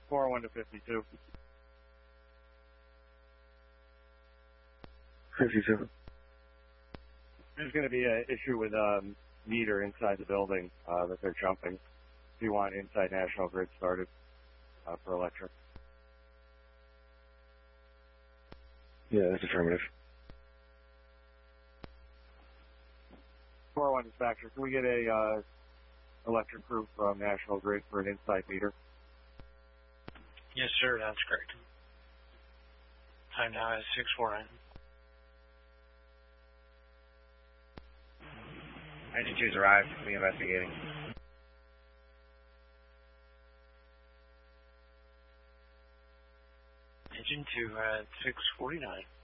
401 to 52. 52. There's going to be an issue with meter inside the building that they're jumping. If you want inside National Grid started for electric. Yeah, that's affirmative. 401 dispatcher, can we get a electric crew from National Grid for an inside meter? Yes, sir, that's correct. Time now is 6:49. 92's arrived. We investigating. Engine 2 at 6:49.